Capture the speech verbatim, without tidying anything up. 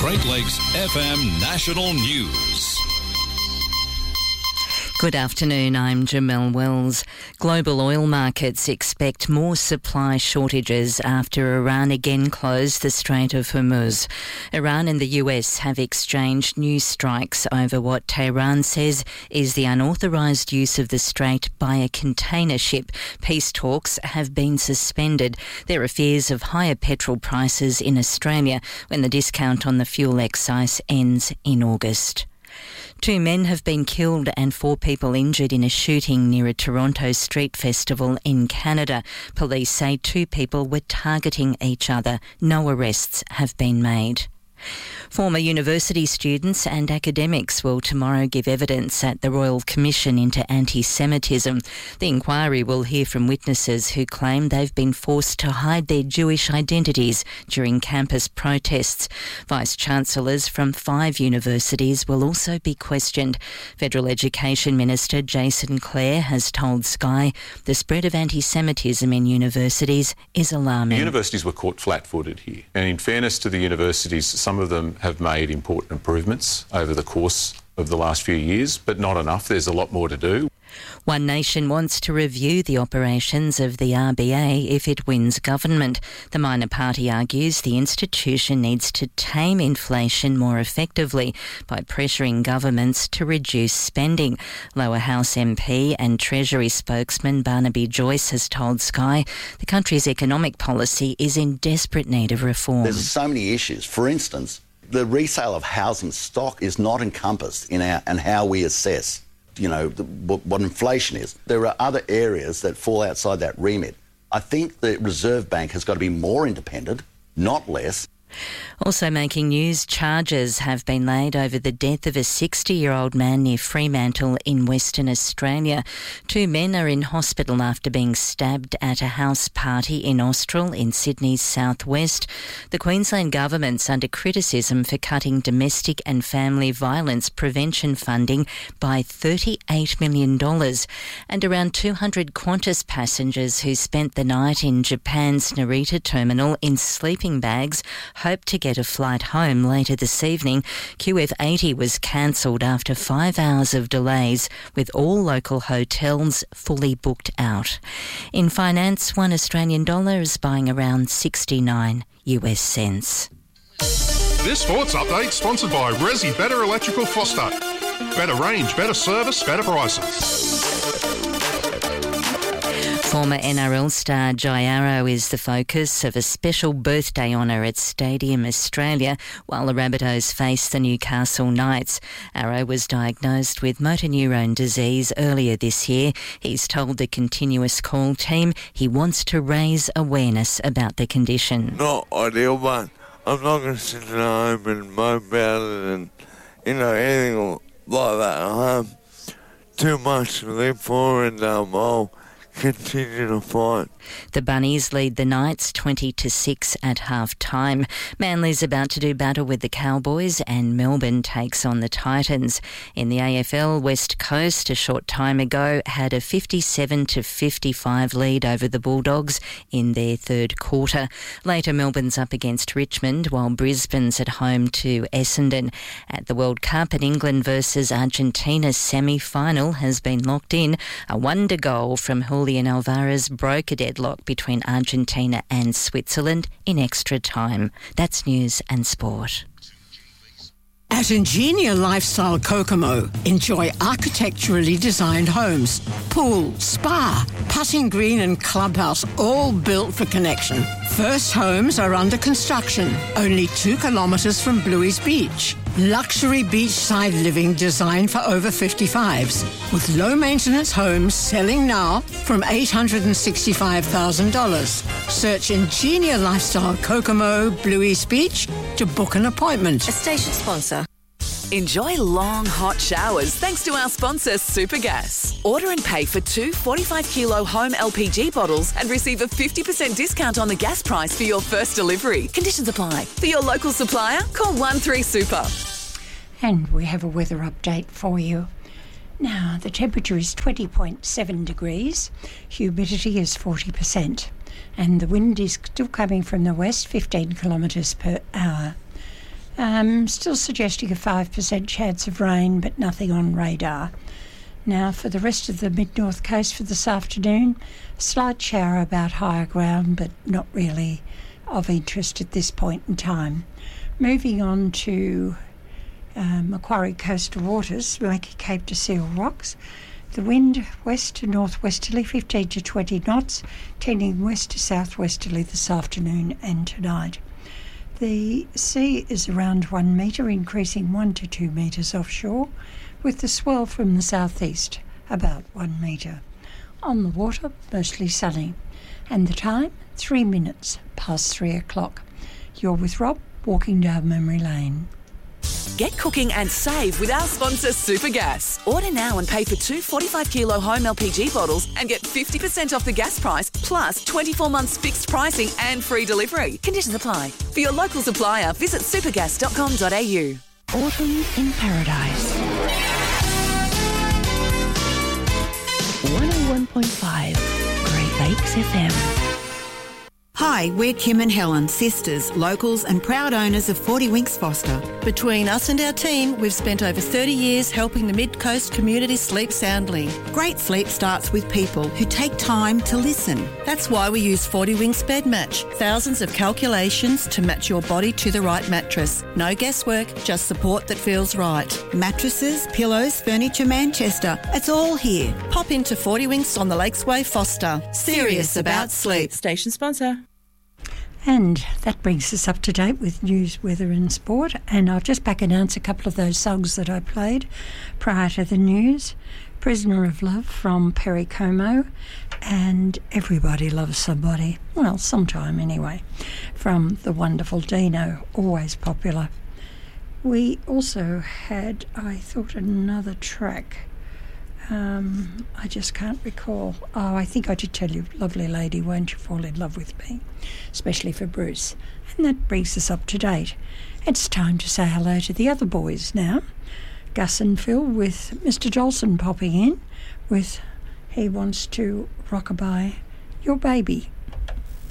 Great Lakes F M National News. Good afternoon, I'm Jamelle Wells. Global oil markets expect more supply shortages after Iran again closed the Strait of Hormuz. Iran and the U S have exchanged new strikes over what Tehran says is the unauthorised use of the strait by a container ship. Peace talks have been suspended. There are fears of higher petrol prices in Australia when the discount on the fuel excise ends in August. Two men have been killed and four people injured in a shooting near a Toronto street festival in Canada. Police say two people were targeting each other. No arrests have been made. Former university students and academics will tomorrow give evidence at the Royal Commission into Anti-Semitism. The inquiry will hear from witnesses who claim they've been forced to hide their Jewish identities during campus protests. Vice-Chancellors from five universities will also be questioned. Federal Education Minister Jason Clare has told Sky the spread of anti-Semitism in universities is alarming. The universities were caught flat-footed here, and in fairness to the universities, some of them have made important improvements over the course of the last few years, but not enough. There's a lot more to do. One Nation wants to review the operations of the R B A if it wins government. The minor party argues the institution needs to tame inflation more effectively by pressuring governments to reduce spending. Lower House M P and Treasury spokesman Barnaby Joyce has told Sky the country's economic policy is in desperate need of reform. There's so many issues. For instance, the resale of housing stock is not encompassed in our and how we assess you know, the, what, what inflation is. There are other areas that fall outside that remit. I think the Reserve Bank has got to be more independent, not less. Also making news, charges have been laid over the death of a sixty-year-old man near Fremantle in Western Australia. Two men are in hospital after being stabbed at a house party in Austral in Sydney's southwest. The Queensland government's under criticism for cutting domestic and family violence prevention funding by thirty-eight million dollars. And around two hundred Qantas passengers who spent the night in Japan's Narita terminal in sleeping bags hope to get a flight home later this evening. Q F eighty was cancelled after five hours of delays, with all local hotels fully booked out. In finance, one Australian dollar is buying around sixty-nine U S cents. This sports update sponsored by Resi Better Electrical Foster. Better range, better service, better prices. Former N R L star Jai Arrow is the focus of a special birthday honour at Stadium Australia while the Rabbitohs face the Newcastle Knights. Arrow was diagnosed with motor neurone disease earlier this year. He's told the Continuous Call team he wants to raise awareness about the condition. Not ideal, but I'm not going to sit at home and moan about it and, you know, anything like that. I have too much to live for, and um, I'll continue to fight. The Bunnies lead the Knights twenty to six at half-time. Manly's about to do battle with the Cowboys and Melbourne takes on the Titans. In the A F L, West Coast a short time ago had a fifty-seven to fifty-five lead over the Bulldogs in their third quarter. Later, Melbourne's up against Richmond while Brisbane's at home to Essendon. At the World Cup, an England versus Argentina semi-final has been locked in. A wonder goal from Julian Alvarez broke a deadlock between Argentina and Switzerland in extra time. That's news and sport. At Ingenia Lifestyle Kokomo, enjoy architecturally designed homes, pool, spa, putting green and clubhouse, all built for connection. First homes are under construction, only two kilometres from Bluey's Beach. Luxury beachside living designed for over fifty-fives, with low-maintenance homes selling now from eight hundred sixty-five thousand dollars. Search Ingenia Lifestyle Kokomo, Bluey's Beach to book an appointment. A station sponsor. Enjoy long, hot showers thanks to our sponsor, Supergas. Order and pay for two forty-five kilo home L P G bottles and receive a fifty percent discount on the gas price for your first delivery. Conditions apply. For your local supplier, call one three super. And we have a weather update for you. Now, the temperature is twenty point seven degrees, humidity is forty percent, and the wind is still coming from the west, fifteen kilometres per hour. Um, still suggesting a five percent chance of rain, but nothing on radar. Now, for the rest of the mid-north coast for this afternoon, a slight shower about higher ground, but not really of interest at this point in time. Moving on to uh, Macquarie coastal waters, Making Cape to Seal Rocks. The wind west to northwesterly, fifteen to twenty knots, tending west to southwesterly this afternoon and tonight. The sea is around one metre, increasing one to two metres offshore, with the swell from the southeast about one metre. On the water, mostly sunny. And the time, three minutes past three o'clock. You're with Rob, walking down memory lane. Get cooking and save with our sponsor Supergas. Order now and pay for two forty-five kilo home L P G bottles and get fifty percent off the gas price, plus twenty-four months fixed pricing and free delivery. Conditions apply. For your local supplier, visit supergas dot com dot a u. Autumn in Paradise. one oh one point five Great Lakes F M. Hi, we're Kim and Helen, sisters, locals and proud owners of forty Winks Foster. Between us and our team, we've spent over thirty years helping the Mid-Coast community sleep soundly. Great sleep starts with people who take time to listen. That's why we use forty Winks Bed Match. Thousands of calculations to match your body to the right mattress. No guesswork, just support that feels right. Mattresses, pillows, furniture, Manchester. It's all here. Pop into forty Winks on the Lakesway Foster. Serious about sleep. Station sponsor. And that brings us up to date with news, weather and sport. And I'll just back announce a couple of those songs that I played prior to the news. Prisoner of Love from Perry Como and Everybody Loves Somebody. Well, sometime anyway. From the wonderful Dino, always popular. We also had, I thought, another track. Um, I just can't recall. Oh, I think I did tell you, Lovely Lady, Won't You Fall in Love with Me, especially for Bruce. And that brings us up to date. It's time to say hello to the other boys now. Gus and Phil, with Mister Jolson popping in with He Wants to Rockabye Your Baby.